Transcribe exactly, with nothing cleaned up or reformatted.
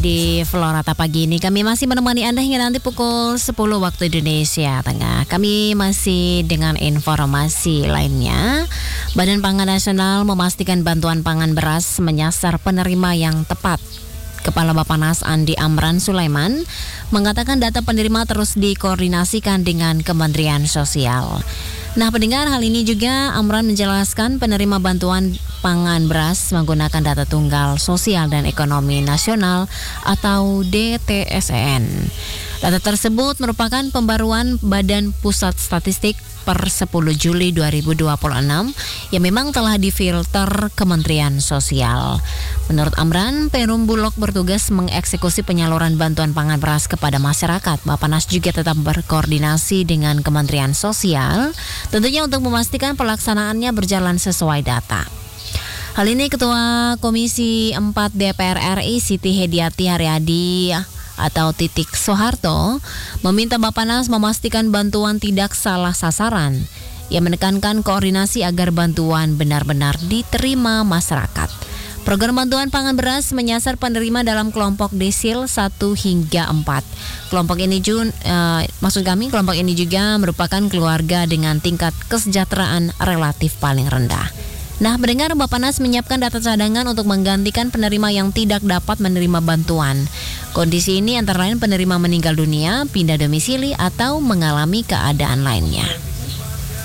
di Florata pagi ini. Kami masih menemani Anda hingga nanti pukul sepuluh waktu Indonesia Tengah. Kami masih dengan informasi lainnya. Badan Pangan Nasional memastikan bantuan pangan beras menyasar penerima yang tepat. Kepala Bappenas Andi Amran Sulaiman mengatakan data penerima terus dikoordinasikan dengan Kementerian Sosial. Nah, pendengar, hal ini juga Amran menjelaskan penerima bantuan pangan beras menggunakan data tunggal sosial dan ekonomi nasional atau D T S E N. Data tersebut merupakan pembaruan Badan Pusat Statistik per sepuluh Juli dua ribu dua puluh enam yang memang telah difilter Kementerian Sosial. Menurut Amran, Perum Bulog bertugas mengeksekusi penyaluran bantuan pangan beras kepada masyarakat. Bappenas juga tetap berkoordinasi dengan Kementerian Sosial, tentunya untuk memastikan pelaksanaannya berjalan sesuai data. Hal ini Ketua Komisi empat D P R R I Siti Hediati Haryadi atau Titik Soeharto meminta Bappenas memastikan bantuan tidak salah sasaran. Ia menekankan koordinasi agar bantuan benar-benar diterima masyarakat. Program bantuan pangan beras menyasar penerima dalam kelompok desil satu hingga empat. Kelompok ini Jun, uh, maksud kami kelompok ini juga merupakan keluarga dengan tingkat kesejahteraan relatif paling rendah. Nah, mendengar Bappenas menyiapkan data cadangan untuk menggantikan penerima yang tidak dapat menerima bantuan. Kondisi ini antara lain penerima meninggal dunia, pindah domisili, atau mengalami keadaan lainnya.